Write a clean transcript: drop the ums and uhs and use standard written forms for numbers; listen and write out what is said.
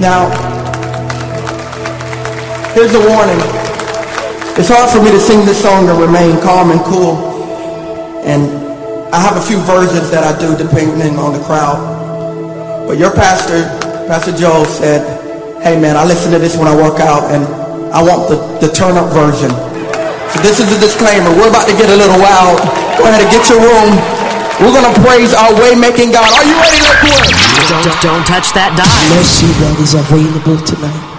Now, here's a warning. It's hard for me to sing this song and remain calm and cool. And I have a few versions that I do depending on the crowd. But your pastor, Pastor Joel, said, hey man, I listen to this when I work out and I want the turn up version. So this is a disclaimer. We're about to get a little wild. Go ahead and get your room. We're going to praise our way-making God. Are you ready, Lakewood? Don't touch that dime. Mercy that is available tonight.